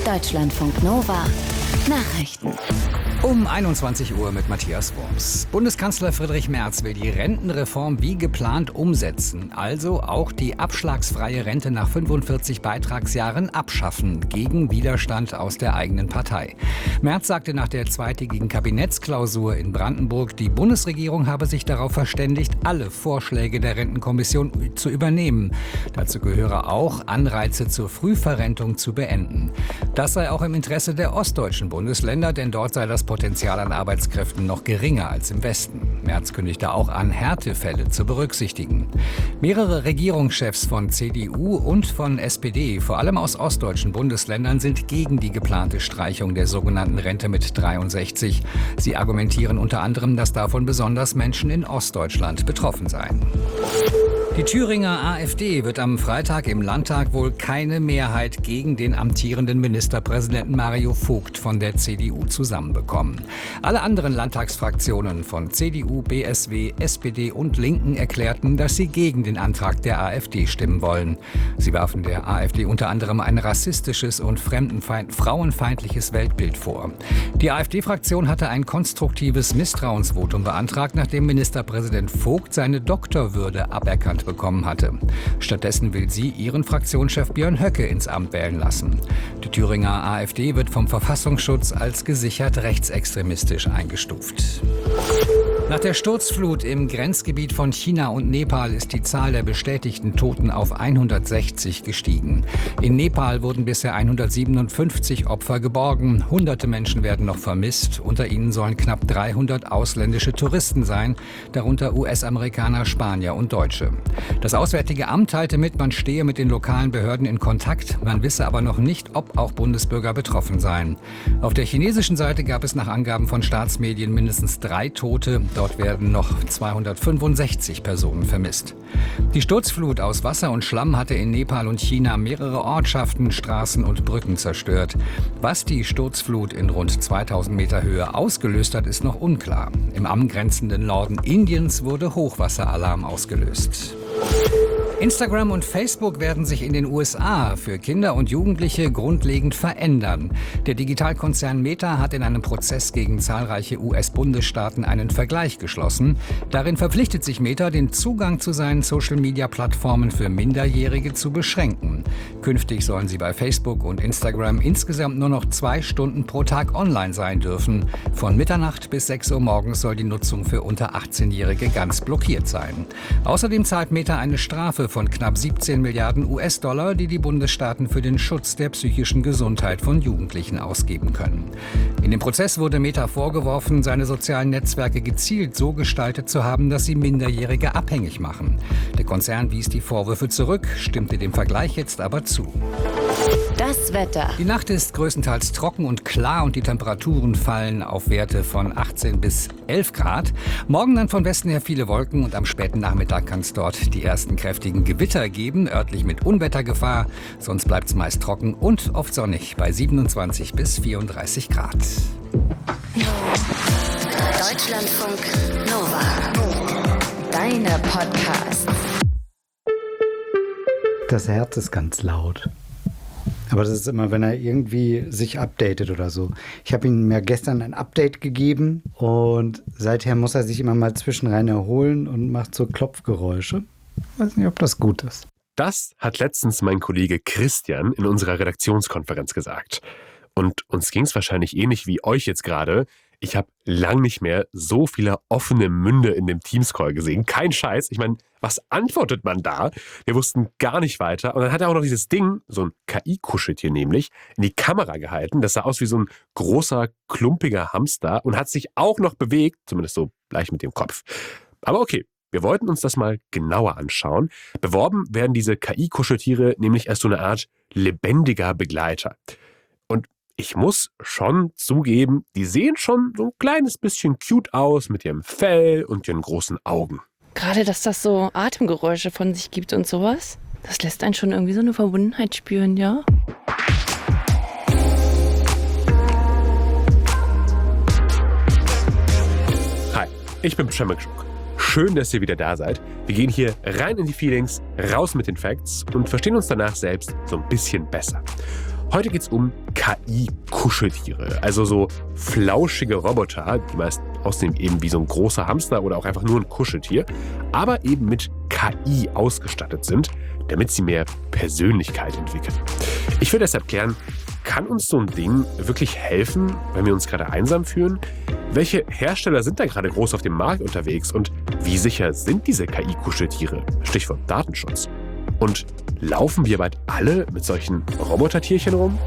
Deutschlandfunk Nova Nachrichten. Um 21 Uhr mit Matthias Wurms. Bundeskanzler Friedrich Merz will die Rentenreform wie geplant umsetzen. Also auch die abschlagsfreie Rente nach 45 Beitragsjahren abschaffen, gegen Widerstand aus der eigenen Partei. Merz sagte nach der zweitägigen Kabinettsklausur in Brandenburg, die Bundesregierung habe sich darauf verständigt, alle Vorschläge der Rentenkommission zu übernehmen. Dazu gehöre auch, Anreize zur Frühverrentung zu beenden. Das sei auch im Interesse der ostdeutschen Bundesländer, denn dort sei das Potenzial an Arbeitskräften noch geringer als im Westen. Merz kündigte auch an, Härtefälle zu berücksichtigen. Mehrere Regierungschefs von CDU und von SPD, vor allem aus ostdeutschen Bundesländern, sind gegen die geplante Streichung der sogenannten Rente mit 63. Sie argumentieren unter anderem, dass davon besonders Menschen in Ostdeutschland betroffen seien. Die Thüringer AfD wird am Freitag im Landtag wohl keine Mehrheit gegen den amtierenden Ministerpräsidenten Mario Vogt von der CDU zusammenbekommen. Alle anderen Landtagsfraktionen von CDU, BSW, SPD und Linken erklärten, dass sie gegen den Antrag der AfD stimmen wollen. Sie warfen der AfD unter anderem ein rassistisches und frauenfeindliches Weltbild vor. Die AfD-Fraktion hatte ein konstruktives Misstrauensvotum beantragt, nachdem Ministerpräsident Vogt seine Doktorwürde aberkannt bekommen hatte. Stattdessen will sie ihren Fraktionschef Björn Höcke ins Amt wählen lassen. Die Thüringer AfD wird vom Verfassungsschutz als gesichert rechtsextremistisch eingestuft. Nach der Sturzflut im Grenzgebiet von China und Nepal ist die Zahl der bestätigten Toten auf 160 gestiegen. In Nepal wurden bisher 157 Opfer geborgen. Hunderte Menschen werden noch vermisst. Unter ihnen sollen knapp 300 ausländische Touristen sein, darunter US-Amerikaner, Spanier und Deutsche. Das Auswärtige Amt teilte mit, man stehe mit den lokalen Behörden in Kontakt. Man wisse aber noch nicht, ob auch Bundesbürger betroffen seien. Auf der chinesischen Seite gab es nach Angaben von Staatsmedien mindestens 3 Tote. Dort werden noch 265 Personen vermisst. Die Sturzflut aus Wasser und Schlamm hatte in Nepal und China mehrere Ortschaften, Straßen und Brücken zerstört. Was die Sturzflut in rund 2000 Meter Höhe ausgelöst hat, ist noch unklar. Im angrenzenden Norden Indiens wurde Hochwasseralarm ausgelöst. Instagram und Facebook werden sich in den USA für Kinder und Jugendliche grundlegend verändern. Der Digitalkonzern Meta hat in einem Prozess gegen zahlreiche US-Bundesstaaten einen Vergleich geschlossen. Darin verpflichtet sich Meta, den Zugang zu seinen Social-Media-Plattformen für Minderjährige zu beschränken. Künftig sollen sie bei Facebook und Instagram insgesamt nur noch 2 Stunden pro Tag online sein dürfen. Von Mitternacht bis 6 Uhr morgens soll die Nutzung für unter 18-Jährige ganz blockiert sein. Außerdem zahlt Meta eine Strafe von knapp 17 Milliarden US-Dollar, die die Bundesstaaten für den Schutz der psychischen Gesundheit von Jugendlichen ausgeben können. In dem Prozess wurde Meta vorgeworfen, seine sozialen Netzwerke gezielt so gestaltet zu haben, dass sie Minderjährige abhängig machen. Der Konzern wies die Vorwürfe zurück, stimmte dem Vergleich jetzt aber zu. Das Wetter. Die Nacht ist größtenteils trocken und klar und die Temperaturen fallen auf Werte von 18 bis 11 Grad. Morgen dann von Westen her viele Wolken und am späten Nachmittag kann es dort die ersten kräftigen Gewitter geben, örtlich mit Unwettergefahr. Sonst bleibt es meist trocken und oft sonnig bei 27 bis 34 Grad. Deutschlandfunk Nova. Deine Podcasts. Das Herz ist ganz laut. Aber das ist immer, wenn er irgendwie sich updatet oder so. Ich habe ihm ja gestern ein Update gegeben und seither muss er sich immer mal zwischenrein erholen und macht so Klopfgeräusche. Ich weiß nicht, ob das gut ist. Das hat letztens mein Kollege Christian in unserer Redaktionskonferenz gesagt. Und uns ging es wahrscheinlich ähnlich wie euch jetzt gerade. Ich habe lang nicht mehr so viele offene Münde in dem Teams-Call gesehen. Kein Scheiß. Ich meine, was antwortet man da? Wir wussten gar nicht weiter. Und dann hat er auch noch dieses Ding, so ein KI-Kuscheltier nämlich, in die Kamera gehalten. Das sah aus wie so ein großer, klumpiger Hamster und hat sich auch noch bewegt, zumindest so leicht mit dem Kopf. Aber okay, wir wollten uns das mal genauer anschauen. Beworben werden diese KI-Kuscheltiere nämlich als so eine Art lebendiger Begleiter. Und ich muss schon zugeben, die sehen schon so ein kleines bisschen cute aus mit ihrem Fell und ihren großen Augen. Gerade, dass das so Atemgeräusche von sich gibt und sowas, das lässt einen schon irgendwie so eine Verbundenheit spüren, ja? Hi, ich bin Przemek-Schuk. Schön, dass ihr wieder da seid. Wir gehen hier rein in die Feelings, raus mit den Facts und verstehen uns danach selbst so ein bisschen besser. Heute geht es um KI-Kuscheltiere, also so flauschige Roboter, die meist aussehen eben wie so ein großer Hamster oder auch einfach nur ein Kuscheltier, aber eben mit KI ausgestattet sind, damit sie mehr Persönlichkeit entwickeln. Ich will deshalb klären, kann uns so ein Ding wirklich helfen, wenn wir uns gerade einsam fühlen? Welche Hersteller sind da gerade groß auf dem Markt unterwegs und wie sicher sind diese KI-Kuscheltiere? Stichwort Datenschutz. Und laufen wir bald alle mit solchen Robotertierchen rum?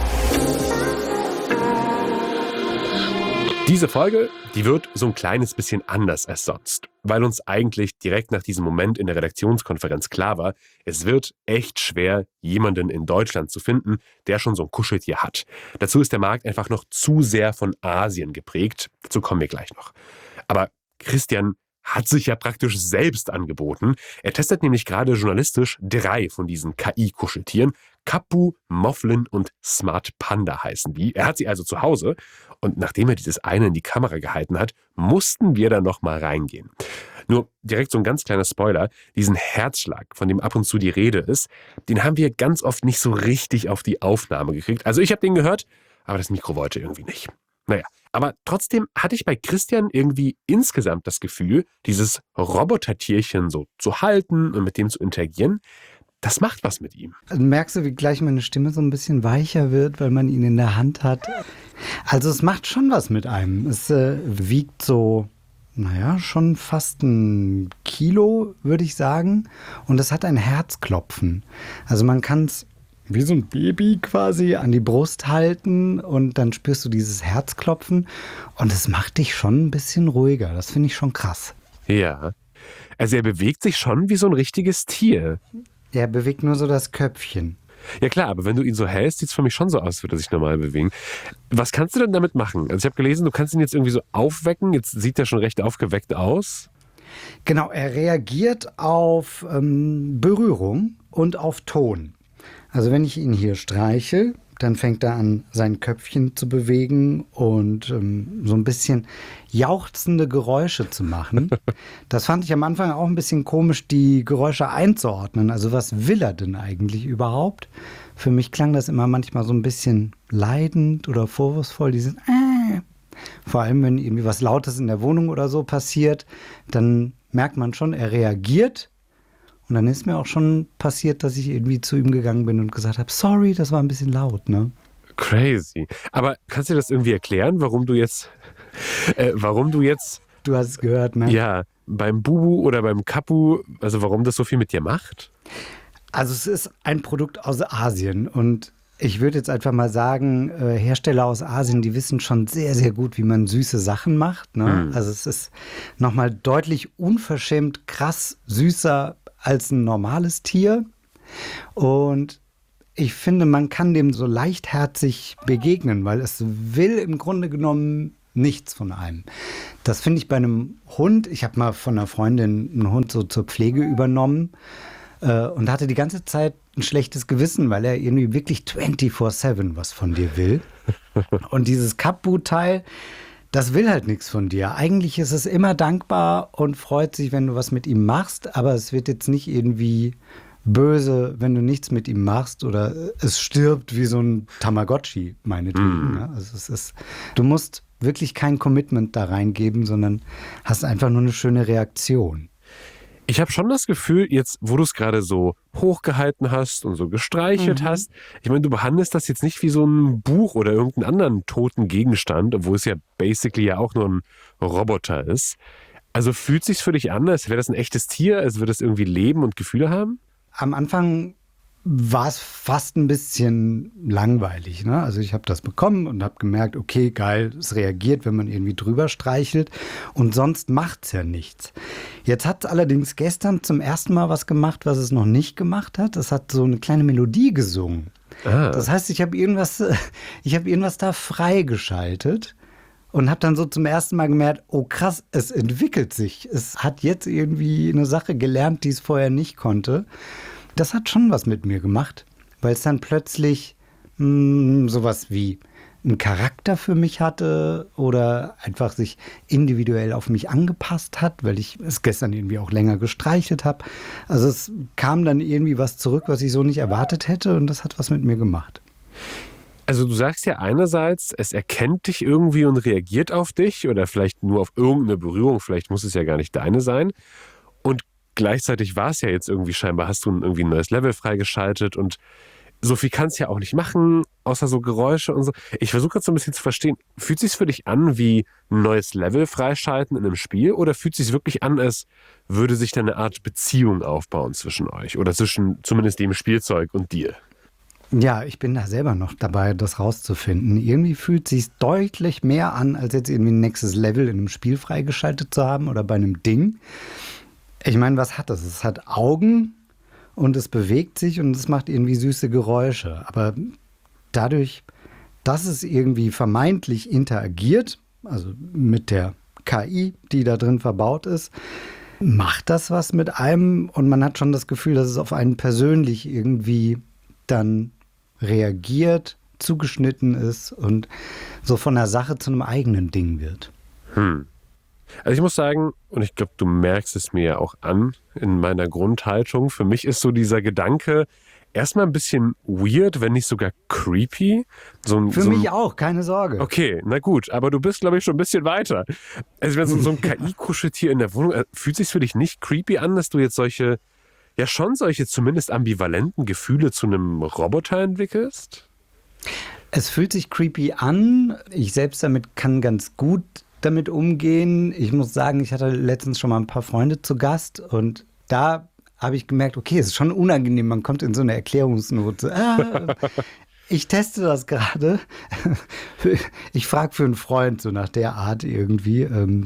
Diese Folge, die wird so ein kleines bisschen anders als sonst, weil uns eigentlich direkt nach diesem Moment in der Redaktionskonferenz klar war, es wird echt schwer, jemanden in Deutschland zu finden, der schon so ein Kuscheltier hat. Dazu ist der Markt einfach noch zu sehr von Asien geprägt. Dazu kommen wir gleich noch. Aber Christian hat sich ja praktisch selbst angeboten. Er testet nämlich gerade journalistisch 3 von diesen KI-Kuscheltieren. Kapu, Moflin und Smart Panda heißen die. Er hat sie also zu Hause. Und nachdem er dieses eine in die Kamera gehalten hat, mussten wir da noch mal reingehen. Nur direkt so ein ganz kleiner Spoiler. Diesen Herzschlag, von dem ab und zu die Rede ist, den haben wir ganz oft nicht so richtig auf die Aufnahme gekriegt. Also ich habe den gehört, aber das Mikro wollte irgendwie nicht. Naja, aber trotzdem hatte ich bei Christian irgendwie insgesamt das Gefühl, dieses Robotertierchen so zu halten und mit dem zu interagieren, das macht was mit ihm. Also merkst du, wie gleich meine Stimme so ein bisschen weicher wird, weil man ihn in der Hand hat? Also es macht schon was mit einem. Es wiegt so, schon fast 1 Kilo, würde ich sagen. Und es hat ein Herzklopfen. Also man kann es wie so ein Baby quasi an die Brust halten und dann spürst du dieses Herzklopfen und es macht dich schon ein bisschen ruhiger. Das finde ich schon krass. Ja, also er bewegt sich schon wie so ein richtiges Tier. Er bewegt nur so das Köpfchen. Ja klar, aber wenn du ihn so hältst, sieht es für mich schon so aus, als würde er sich normal bewegen. Was kannst du denn damit machen? Also ich habe gelesen, du kannst ihn jetzt irgendwie so aufwecken. Jetzt sieht er schon recht aufgeweckt aus. Genau, er reagiert auf Berührung und auf Ton. Also wenn ich ihn hier streiche, dann fängt er an, sein Köpfchen zu bewegen und so ein bisschen jauchzende Geräusche zu machen. Das fand ich am Anfang auch ein bisschen komisch, die Geräusche einzuordnen. Also was will er denn eigentlich überhaupt? Für mich klang das immer manchmal so ein bisschen leidend oder vorwurfsvoll. Dieses Vor allem, wenn irgendwie was Lautes in der Wohnung oder so passiert, dann merkt man schon, er reagiert. Und dann ist mir auch schon passiert, dass ich irgendwie zu ihm gegangen bin und gesagt habe, sorry, das war ein bisschen laut, ne? Crazy. Aber kannst du das irgendwie erklären, warum du jetzt... Du hast es gehört, ne? Ja, beim Bubu oder beim Kapu, also warum das so viel mit dir macht? Also es ist ein Produkt aus Asien und ich würde jetzt einfach mal sagen, Hersteller aus Asien, die wissen schon sehr, sehr gut, wie man süße Sachen macht, ne? Also es ist nochmal deutlich unverschämt krass süßer als ein normales Tier. Und ich finde, man kann dem so leichtherzig begegnen, weil es will im Grunde genommen nichts von einem. Das finde ich bei einem Hund. Ich habe mal von einer Freundin einen Hund so zur Pflege übernommen und hatte die ganze Zeit ein schlechtes Gewissen, weil er irgendwie wirklich 24/7 was von dir will. Und dieses Kapu-Teil, das will halt nichts von dir. Eigentlich ist es immer dankbar und freut sich, wenn du was mit ihm machst, aber es wird jetzt nicht irgendwie böse, wenn du nichts mit ihm machst oder es stirbt wie so ein Tamagotchi, meinetwegen. Ne? Also du musst wirklich kein Commitment da reingeben, sondern hast einfach nur eine schöne Reaktion. Ich habe schon das Gefühl, jetzt, wo du es gerade so hochgehalten hast und so gestreichelt hast, ich meine, du behandelst das jetzt nicht wie so ein Buch oder irgendeinen anderen toten Gegenstand, obwohl es ja basically ja auch nur ein Roboter ist. Also fühlt es sich für dich an, als wäre das ein echtes Tier, als würde es irgendwie leben und Gefühle haben? Am Anfang war es fast ein bisschen langweilig, ne? Also ich habe das bekommen und habe gemerkt, okay, geil, es reagiert, wenn man irgendwie drüber streichelt und sonst macht es ja nichts. Jetzt hat es allerdings gestern zum ersten Mal was gemacht, was es noch nicht gemacht hat. Es hat so eine kleine Melodie gesungen. Das heißt, ich habe irgendwas da freigeschaltet und habe dann so zum ersten Mal gemerkt, oh krass, es entwickelt sich. Es hat jetzt irgendwie eine Sache gelernt, die es vorher nicht konnte. Das hat schon was mit mir gemacht, weil es dann plötzlich sowas wie einen Charakter für mich hatte oder einfach sich individuell auf mich angepasst hat, weil ich es gestern irgendwie auch länger gestreichelt habe. Also es kam dann irgendwie was zurück, was ich so nicht erwartet hätte und das hat was mit mir gemacht. Also du sagst ja einerseits, es erkennt dich irgendwie und reagiert auf dich oder vielleicht nur auf irgendeine Berührung, vielleicht muss es ja gar nicht deine sein. Und gleichzeitig war es ja jetzt irgendwie scheinbar, hast du irgendwie ein neues Level freigeschaltet und so viel kann es ja auch nicht machen, außer so Geräusche und so. Ich versuche gerade so ein bisschen zu verstehen, fühlt es sich für dich an wie ein neues Level freischalten in einem Spiel oder fühlt es sich wirklich an, als würde sich da eine Art Beziehung aufbauen zwischen euch oder zwischen zumindest dem Spielzeug und dir? Ja, ich bin da selber noch dabei, das rauszufinden. Irgendwie fühlt es sich deutlich mehr an, als jetzt irgendwie ein nächstes Level in einem Spiel freigeschaltet zu haben oder bei einem Ding. Ich meine, was hat das? Es hat Augen und es bewegt sich und es macht irgendwie süße Geräusche. Aber dadurch, dass es irgendwie vermeintlich interagiert, also mit der KI, die da drin verbaut ist, macht das was mit einem und man hat schon das Gefühl, dass es auf einen persönlich irgendwie dann reagiert, zugeschnitten ist und so von der Sache zu einem eigenen Ding wird. Also ich muss sagen, und ich glaube, du merkst es mir ja auch an in meiner Grundhaltung, für mich ist so dieser Gedanke erstmal ein bisschen weird, wenn nicht sogar creepy. Für mich auch, keine Sorge. Okay, na gut, aber du bist, glaube ich, schon ein bisschen weiter. Also wenn so ein KI-Kuscheltier in der Wohnung, fühlt es sich für dich nicht creepy an, dass du jetzt solche zumindest ambivalenten Gefühle zu einem Roboter entwickelst? Es fühlt sich creepy an. Ich selbst kann ganz gut damit umgehen. Ich muss sagen, ich hatte letztens schon mal ein paar Freunde zu Gast und da habe ich gemerkt, okay, es ist schon unangenehm. Man kommt in so eine Erklärungsnote. Ich teste das gerade. Ich frage für einen Freund so nach der Art irgendwie.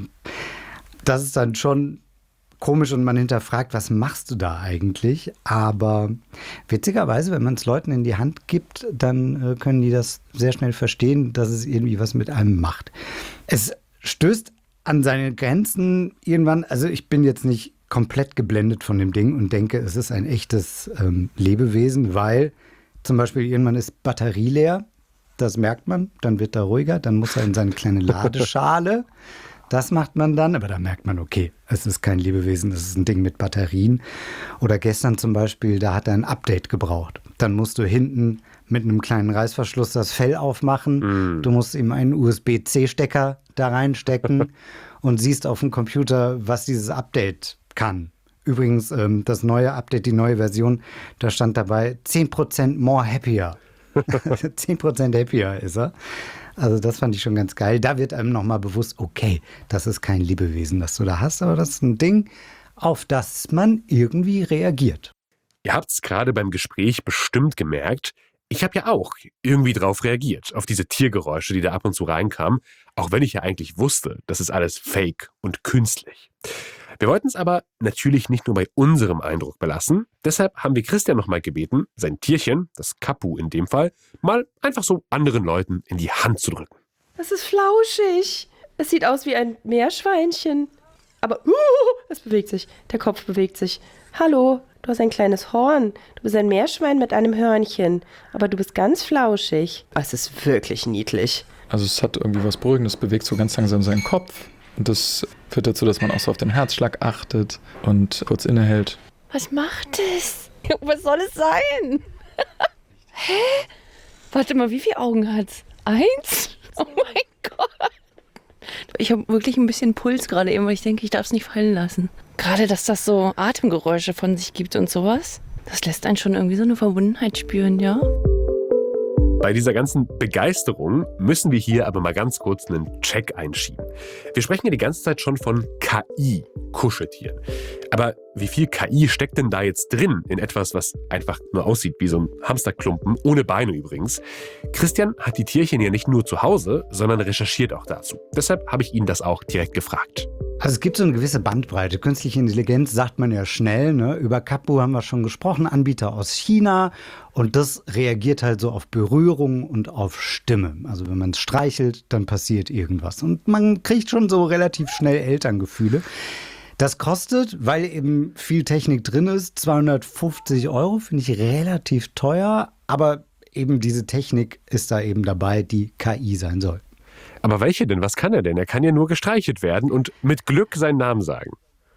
Das ist dann schon komisch und man hinterfragt, was machst du da eigentlich? Aber witzigerweise, wenn man es Leuten in die Hand gibt, dann können die das sehr schnell verstehen, dass es irgendwie was mit einem macht. Es stößt an seine Grenzen irgendwann. Also ich bin jetzt nicht komplett geblendet von dem Ding und denke, es ist ein echtes Lebewesen, weil zum Beispiel irgendwann ist Batterie leer. Das merkt man, dann wird er ruhiger, dann muss er in seine kleine Ladeschale. Das macht man dann, aber da merkt man, okay, es ist kein Lebewesen, es ist ein Ding mit Batterien. Oder gestern zum Beispiel, da hat er ein Update gebraucht. Dann musst du hinten mit einem kleinen Reißverschluss das Fell aufmachen. Du musst ihm einen USB-C-Stecker da reinstecken und siehst auf dem Computer, was dieses Update kann. Übrigens, das neue Update, die neue Version, da stand dabei 10% more happier. 10% happier ist er. Also das fand ich schon ganz geil. Da wird einem nochmal bewusst, okay, das ist kein Lebewesen, das du da hast, aber das ist ein Ding, auf das man irgendwie reagiert. Ihr habt es gerade beim Gespräch bestimmt gemerkt, ich habe ja auch irgendwie drauf reagiert, auf diese Tiergeräusche, die da ab und zu reinkamen, auch wenn ich ja eigentlich wusste, das ist alles fake und künstlich. Wir wollten es aber natürlich nicht nur bei unserem Eindruck belassen. Deshalb haben wir Christian nochmal gebeten, sein Tierchen, das Kapu in dem Fall, mal einfach so anderen Leuten in die Hand zu drücken. Das ist flauschig. Es sieht aus wie ein Meerschweinchen. Aber es bewegt sich. Der Kopf bewegt sich. Hallo, du hast ein kleines Horn. Du bist ein Meerschwein mit einem Hörnchen. Aber du bist ganz flauschig. Es ist wirklich niedlich. Also es hat irgendwie was Beruhigendes, bewegt so ganz langsam seinen Kopf. Und das führt dazu, dass man auch so auf den Herzschlag achtet und kurz innehält. Was macht es? Was soll es sein? Hä? Warte mal, wie viele Augen hat's? 1? Oh mein Gott. Ich habe wirklich ein bisschen Puls gerade eben, weil ich denke, ich darf es nicht fallen lassen. Gerade, dass das so Atemgeräusche von sich gibt und sowas, das lässt einen schon irgendwie so eine Verbundenheit spüren, ja? Bei dieser ganzen Begeisterung müssen wir hier aber mal ganz kurz einen Check einschieben. Wir sprechen ja die ganze Zeit schon von KI-Kuscheltieren. Aber wie viel KI steckt denn da jetzt drin in etwas, was einfach nur aussieht wie so ein Hamsterklumpen, ohne Beine übrigens? Christian hat die Tierchen ja nicht nur zu Hause, sondern recherchiert auch dazu. Deshalb habe ich ihn das auch direkt gefragt. Also es gibt so eine gewisse Bandbreite. Künstliche Intelligenz sagt man ja schnell, ne? Über Kapu haben wir schon gesprochen, Anbieter aus China. Und das reagiert halt so auf Berührung und auf Stimme. Also wenn man es streichelt, dann passiert irgendwas. Und man kriegt schon so relativ schnell Elterngefühle. Das kostet, weil eben viel Technik drin ist, 250 €, finde ich relativ teuer. Aber eben diese Technik ist da eben dabei, die KI sein soll. Aber welche denn? Was kann er denn? Er kann ja nur gestreichelt werden und mit Glück seinen Namen sagen.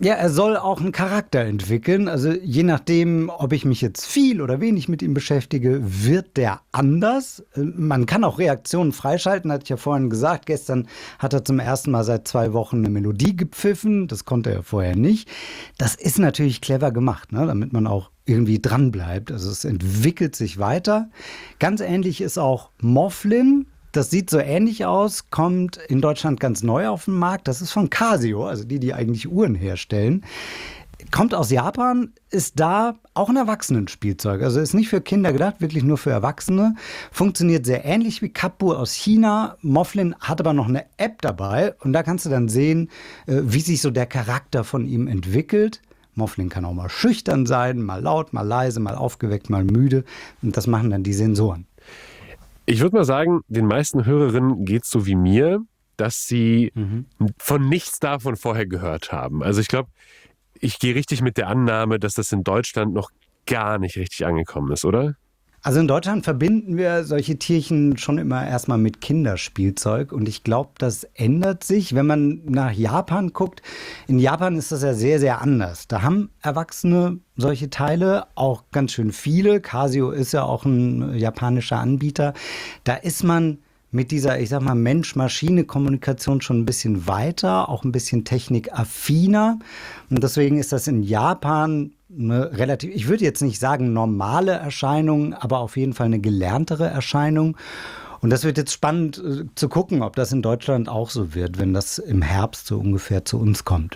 Ja, er soll auch einen Charakter entwickeln. Also je nachdem, ob ich mich jetzt viel oder wenig mit ihm beschäftige, wird der anders. Man kann auch Reaktionen freischalten, hatte ich ja vorhin gesagt. Gestern hat er zum ersten Mal seit 2 Wochen eine Melodie gepfiffen. Das konnte er vorher nicht. Das ist natürlich clever gemacht, ne? Damit man auch irgendwie dran bleibt. Also es entwickelt sich weiter. Ganz ähnlich ist auch Moflin. Das sieht so ähnlich aus, kommt in Deutschland ganz neu auf den Markt. Das ist von Casio, also die eigentlich Uhren herstellen. Kommt aus Japan, ist da auch ein Erwachsenenspielzeug. Also ist nicht für Kinder gedacht, wirklich nur für Erwachsene. Funktioniert sehr ähnlich wie Kapu aus China. Moflin hat aber noch eine App dabei. Und da kannst du dann sehen, wie sich so der Charakter von ihm entwickelt. Moflin kann auch mal schüchtern sein, mal laut, mal leise, mal aufgeweckt, mal müde. Und das machen dann die Sensoren. Ich würde mal sagen, den meisten Hörerinnen geht es so wie mir, dass sie von nichts davon vorher gehört haben. Also ich glaube, ich gehe richtig mit der Annahme, dass das in Deutschland noch gar nicht richtig angekommen ist, oder? Also in Deutschland verbinden wir solche Tierchen schon immer erstmal mit Kinderspielzeug und ich glaube, das ändert sich, wenn man nach Japan guckt. In Japan ist das ja sehr, sehr anders. Da haben Erwachsene solche Teile, auch ganz schön viele. Casio ist ja auch ein japanischer Anbieter. Da ist man mit dieser, ich sag mal, Mensch-Maschine-Kommunikation schon ein bisschen weiter, auch ein bisschen technikaffiner. Und deswegen ist das in Japan eine relativ, ich würde jetzt nicht sagen normale Erscheinung, aber auf jeden Fall eine gelerntere Erscheinung. Und das wird jetzt spannend zu gucken, ob das in Deutschland auch so wird, wenn das im Herbst so ungefähr zu uns kommt.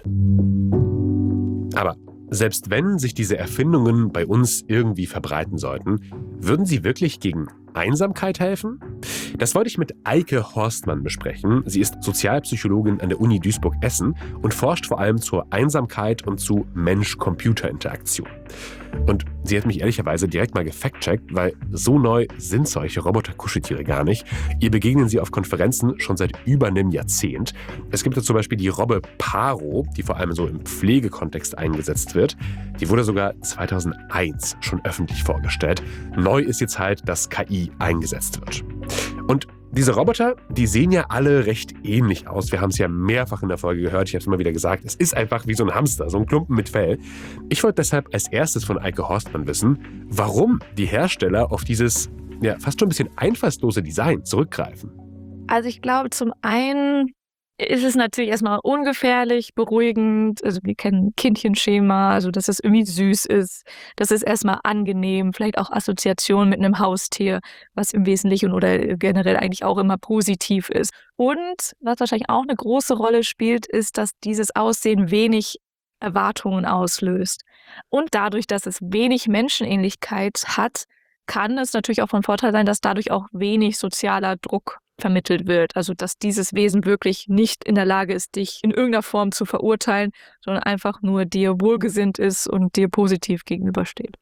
Aber selbst wenn sich diese Erfindungen bei uns irgendwie verbreiten sollten, würden sie wirklich gegen Einsamkeit helfen? Das wollte ich mit Eike Horstmann besprechen. Sie ist Sozialpsychologin an der Uni Duisburg-Essen und forscht vor allem zur Einsamkeit und zu Mensch-Computer-Interaktion. Und sie hat mich ehrlicherweise direkt mal gefact-checkt, weil so neu sind solche Roboter-Kuscheltiere gar nicht. Ihr begegnen sie auf Konferenzen schon seit über einem Jahrzehnt. Es gibt ja zum Beispiel die Robbe Paro, die vor allem so im Pflegekontext eingesetzt wird. Die wurde sogar 2001 schon öffentlich vorgestellt. Neu ist jetzt halt, dass KI eingesetzt wird. Und diese Roboter, die sehen ja alle recht ähnlich aus. Wir haben es ja mehrfach in der Folge gehört. Ich habe es immer wieder gesagt, es ist einfach wie so ein Hamster, so ein Klumpen mit Fell. Ich wollte deshalb als erstes von Eike Horstmann wissen, warum die Hersteller auf dieses fast schon ein bisschen einfallslose Design zurückgreifen. Also ich glaube, zum einen ist es natürlich erstmal ungefährlich, beruhigend. Also wir kennen Kindchenschema, also dass es irgendwie süß ist. Das ist erstmal angenehm, vielleicht auch Assoziation mit einem Haustier, was im Wesentlichen oder generell eigentlich auch immer positiv ist. Und was wahrscheinlich auch eine große Rolle spielt, ist, dass dieses Aussehen wenig Erwartungen auslöst. Und dadurch, dass es wenig Menschenähnlichkeit hat, kann es natürlich auch von Vorteil sein, dass dadurch auch wenig sozialer Druck vermittelt wird. Also dass dieses Wesen wirklich nicht in der Lage ist, dich in irgendeiner Form zu verurteilen, sondern einfach nur dir wohlgesinnt ist und dir positiv gegenübersteht.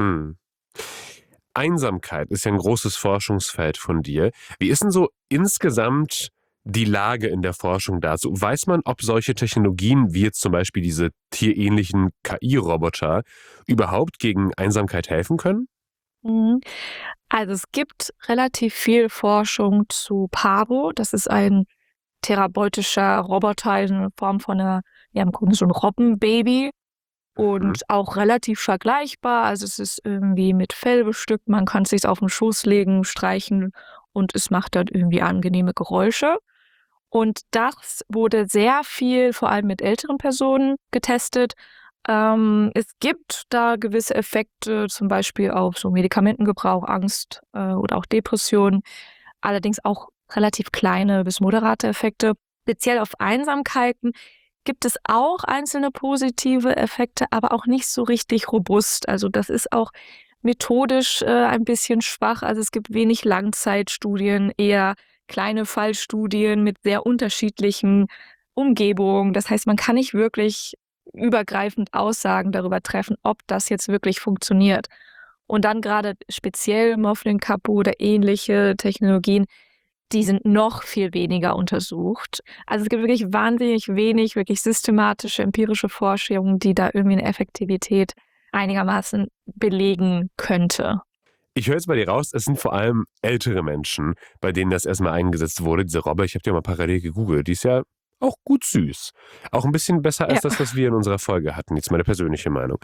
Einsamkeit ist ja ein großes Forschungsfeld von dir. Wie ist denn so insgesamt die Lage in der Forschung dazu? Weiß man, ob solche Technologien wie jetzt zum Beispiel diese tierähnlichen KI-Roboter überhaupt gegen Einsamkeit helfen können? Also es gibt relativ viel Forschung zu Paro. Das ist ein therapeutischer Roboter in Form von im Grunde so ein Robbenbaby und auch relativ vergleichbar. Also es ist irgendwie mit Fell bestückt. Man kann es sich auf den Schoß legen, streichen und es macht dann irgendwie angenehme Geräusche. Und das wurde sehr viel, vor allem mit älteren Personen, getestet. Es gibt da gewisse Effekte, zum Beispiel auf so Medikamentengebrauch, Angst oder auch Depressionen. Allerdings auch relativ kleine bis moderate Effekte. Speziell auf Einsamkeiten gibt es auch einzelne positive Effekte, aber auch nicht so richtig robust. Also das ist auch methodisch ein bisschen schwach. Also es gibt wenig Langzeitstudien, eher kleine Fallstudien mit sehr unterschiedlichen Umgebungen. Das heißt, man kann nicht wirklich übergreifend Aussagen darüber treffen, ob das jetzt wirklich funktioniert. Und dann gerade speziell Moflin, Kapu oder ähnliche Technologien, die sind noch viel weniger untersucht. Also es gibt wirklich wahnsinnig wenig, wirklich systematische, empirische Forschung, die da irgendwie eine Effektivität einigermaßen belegen könnte. Ich höre jetzt bei dir raus, es sind vor allem ältere Menschen, bei denen das erstmal eingesetzt wurde, diese Robbe. Ich habe die mal parallel gegoogelt. Die ist ja auch gut süß. Auch ein bisschen besser als das, was wir in unserer Folge hatten. Jetzt meine persönliche Meinung.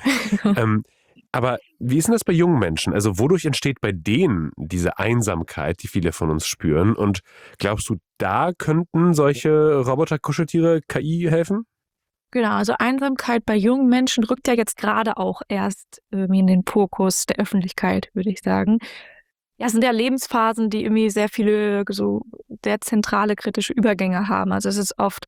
Aber wie ist denn das bei jungen Menschen? Also wodurch entsteht bei denen diese Einsamkeit, die viele von uns spüren? Und glaubst du, da könnten solche Roboter-Kuscheltiere KI helfen? Genau, also Einsamkeit bei jungen Menschen rückt ja jetzt gerade auch erst irgendwie in den Fokus der Öffentlichkeit, würde ich sagen. Ja, es sind ja Lebensphasen, die irgendwie sehr viele so sehr zentrale kritische Übergänge haben. Also es ist oft,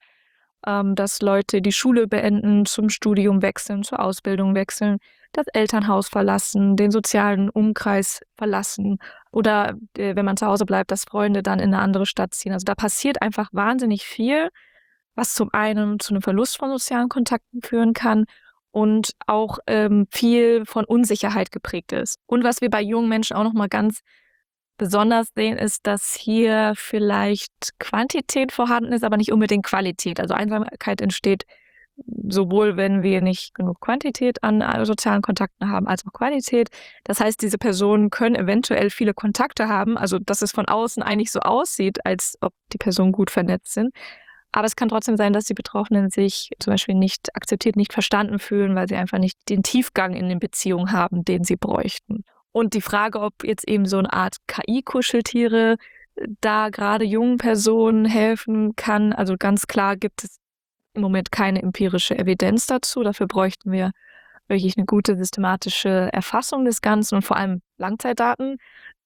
dass Leute die Schule beenden, zum Studium wechseln, zur Ausbildung wechseln, das Elternhaus verlassen, den sozialen Umkreis verlassen oder wenn man zu Hause bleibt, dass Freunde dann in eine andere Stadt ziehen. Also da passiert einfach wahnsinnig viel, was zum einen zu einem Verlust von sozialen Kontakten führen kann und auch viel von Unsicherheit geprägt ist. Und was wir bei jungen Menschen auch nochmal ganz besonders sehen, ist, dass hier vielleicht Quantität vorhanden ist, aber nicht unbedingt Qualität. Also Einsamkeit entsteht sowohl, wenn wir nicht genug Quantität an sozialen Kontakten haben, als auch Qualität. Das heißt, diese Personen können eventuell viele Kontakte haben, also dass es von außen eigentlich so aussieht, als ob die Personen gut vernetzt sind. Aber es kann trotzdem sein, dass die Betroffenen sich zum Beispiel nicht akzeptiert, nicht verstanden fühlen, weil sie einfach nicht den Tiefgang in den Beziehungen haben, den sie bräuchten. Und die Frage, ob jetzt eben so eine Art KI-Kuscheltiere da gerade jungen Personen helfen kann, also ganz klar gibt es im Moment keine empirische Evidenz dazu. Dafür bräuchten wir wirklich eine gute systematische Erfassung des Ganzen und vor allem Langzeitdaten.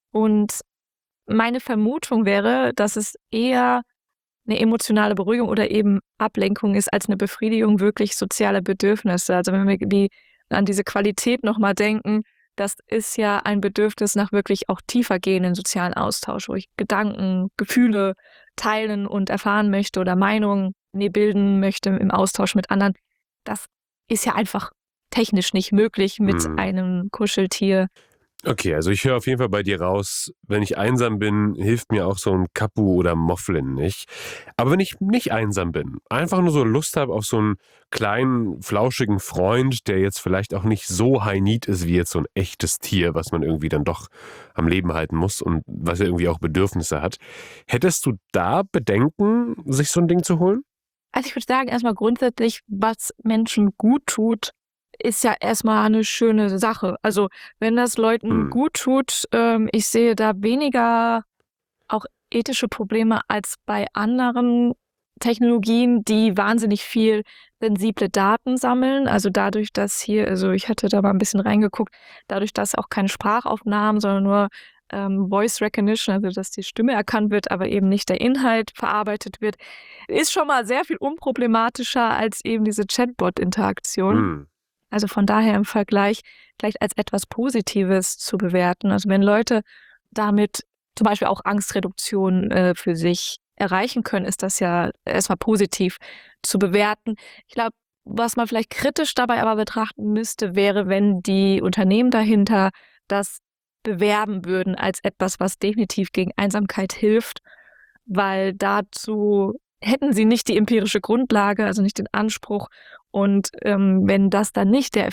Und meine Vermutung wäre, dass es eher eine emotionale Beruhigung oder eben Ablenkung ist als eine Befriedigung wirklich sozialer Bedürfnisse. Also wenn wir an diese Qualität nochmal denken, das ist ja ein Bedürfnis nach wirklich auch tiefer gehenden sozialen Austausch, wo ich Gedanken, Gefühle teilen und erfahren möchte oder Meinungen bilden möchte im Austausch mit anderen. Das ist ja einfach technisch nicht möglich mit einem Kuscheltier. Okay, also ich höre auf jeden Fall bei dir raus, wenn ich einsam bin, hilft mir auch so ein Kapu oder Mofflin nicht. Aber wenn ich nicht einsam bin, einfach nur so Lust habe auf so einen kleinen, flauschigen Freund, der jetzt vielleicht auch nicht so high need ist wie jetzt so ein echtes Tier, was man irgendwie dann doch am Leben halten muss und was ja irgendwie auch Bedürfnisse hat. Hättest du da Bedenken, sich so ein Ding zu holen? Also ich würde sagen, erstmal grundsätzlich, was Menschen gut tut, ist ja erstmal eine schöne Sache. Also wenn das Leuten gut tut, ich sehe da weniger auch ethische Probleme als bei anderen Technologien, die wahnsinnig viel sensible Daten sammeln. Also dadurch, dass hier, also ich hatte da mal ein bisschen reingeguckt, dadurch, dass auch keine Sprachaufnahmen, sondern nur Voice Recognition, also dass die Stimme erkannt wird, aber eben nicht der Inhalt verarbeitet wird, ist schon mal sehr viel unproblematischer als eben diese Chatbot-Interaktion. Also von daher im Vergleich vielleicht als etwas Positives zu bewerten. Also wenn Leute damit zum Beispiel auch Angstreduktion für sich erreichen können, ist das ja erstmal positiv zu bewerten. Ich glaube, was man vielleicht kritisch dabei aber betrachten müsste, wäre, wenn die Unternehmen dahinter das bewerben würden als etwas, was definitiv gegen Einsamkeit hilft, weil dazu hätten sie nicht die empirische Grundlage, also nicht den Anspruch. Und wenn das dann nicht der